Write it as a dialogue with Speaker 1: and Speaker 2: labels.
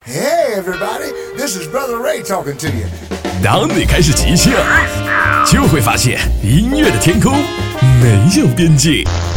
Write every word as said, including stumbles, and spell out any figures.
Speaker 1: Hey everybody, this is Brother Ray talking to you.
Speaker 2: 当你开始即兴，就会发现音乐的天空没有边界。